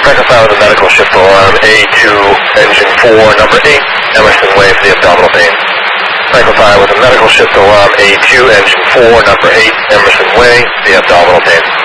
Franklin 5 with a medical shift alarm, A2, engine 4, number 8, Emerson Way for the abdominal pain. Franklin 5 with a medical shift alarm, A2, engine 4, number 8, Emerson Way, the abdominal pain.